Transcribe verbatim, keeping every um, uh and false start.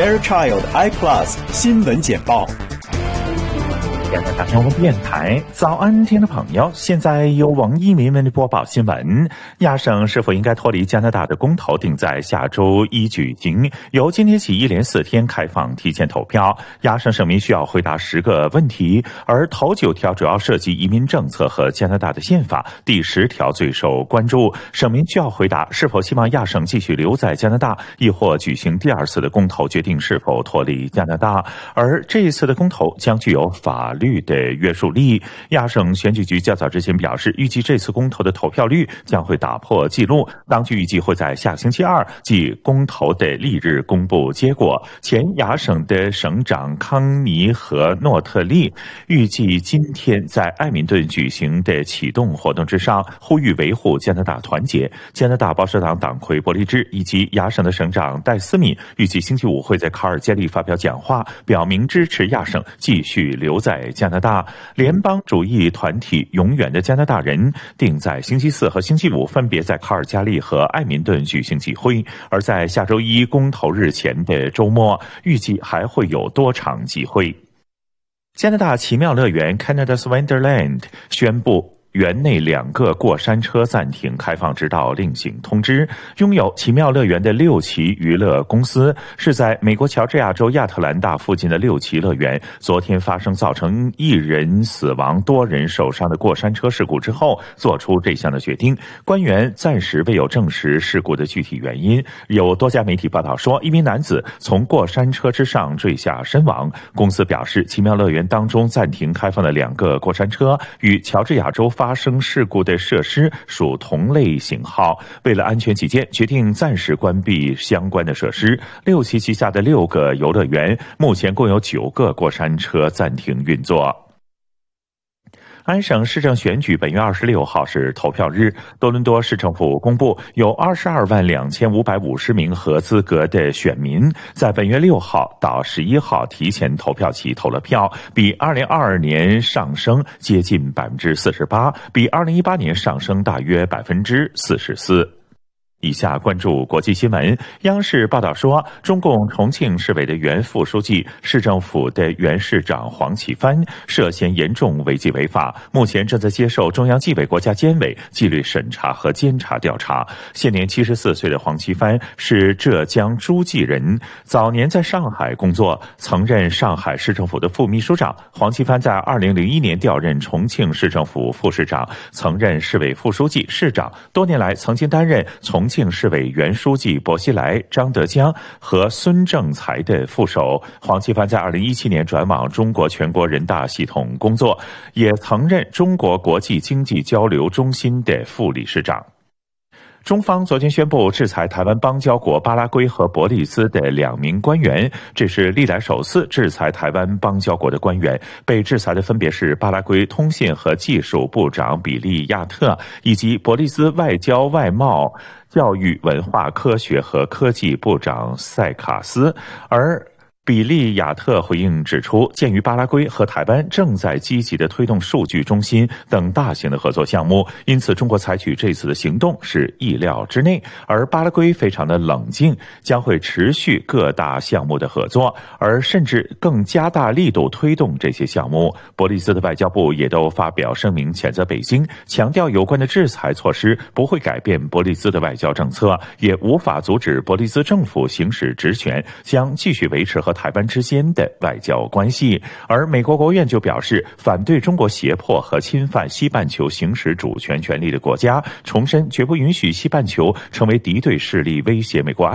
Fairchild I Plus 新闻简报。 加拿大中文电台早安，听众朋友，现在由王一鸣为您播报新闻。亚省是否应该脱离加拿大的公投定在下周一举行，由今天起一连四天开放提前投票。亚省省民需要回答十个问题，而头九条主要涉及移民政策和加拿大的宪法，第十条最受关注。省民需要回答是否希望亚省继续留在加拿大，亦或举行第二次的公投决定是否脱离加拿大。而这一次的公投将具有法律的约束力。亚省选举局较早之前表示，预计这次公投的投票率将会打破纪录。当局预计会在下星期二，即公投的翌日公布结果。前亚省的省长康尼和诺特利预计今天在艾明顿举行的启动活动之上，呼吁维护加拿大团结。加拿大保守党党魁伯利治以及亚省的省长戴斯敏预计星期五会在卡尔加里发表讲话，表明支持亚省继续留在加拿大。联邦主义团体永远的加拿大人定在星期四和星期五分别在卡尔加里和艾明顿举行集会，而在下周一公投日前的周末，预计还会有多场集会。加拿大奇妙乐园 Canada's Wonderland 宣布园内两个过山车暂停开放直到另行通知。拥有奇妙乐园的六旗娱乐公司是在美国乔治亚州亚特兰大附近的六旗乐园昨天发生造成一人死亡多人受伤的过山车事故之后做出这项的决定。官员暂时未有证实事故的具体原因。有多家媒体报道说，一名男子从过山车之上坠下身亡。公司表示，奇妙乐园当中暂停开放的两个过山车与乔治亚州发生事故的设施属同类型号，为了安全起见，决定暂时关闭相关的设施。六旗旗下的六个游乐园目前共有九个过山车暂停运作。安省市政选举本月二十六号是投票日，多伦多市政府公布有二十二万两千五百五十名合资格的选民在本月六号到十一号提前投票期投了票，比二零二二年上升接近百分之四十八，比二零一八年上升大约百分之四十四。以下关注国际新闻。央视报道说，中共重庆市委的原副书记、市政府的原市长黄启帆涉嫌严重违纪违法，目前正在接受中央纪委国家监委纪律审查和监察调查。现年七十四岁的黄启帆是浙江诸暨人，早年在上海工作，曾任上海市政府的副秘书长。黄启帆在二零零一年调任重庆市政府副市长，曾任市委副书记、市长，多年来曾经担任重庆市委原书记薄熙来、张德江和孙政才的副手。黄启帆在二零一七年转往中国全国人大系统工作，也曾任中国国际经济交流中心的副理事长。中方昨天宣布制裁台湾邦交国巴拉圭和伯利兹的两名官员，这是历来首次制裁台湾邦交国的官员。被制裁的分别是巴拉圭通信和技术部长比利亚特以及伯利兹外交外贸教育文化科学和科技部长塞卡斯。而比利亚特回应指出，鉴于巴拉圭和台湾正在积极地推动数据中心等大型的合作项目，因此中国采取这次的行动是意料之内。而巴拉圭非常的冷静，将会持续各大项目的合作，而甚至更加大力度推动这些项目。伯利兹的外交部也都发表声明谴责北京，强调有关的制裁措施不会改变伯利兹的外交政策，也无法阻止伯利兹政府行使职权，将继续维持和台湾之间的外交关系。而美国国务院就表示，反对中国胁迫和侵犯西半球行使主权权利的国家，重申绝不允许西半球成为敌对势力威胁美国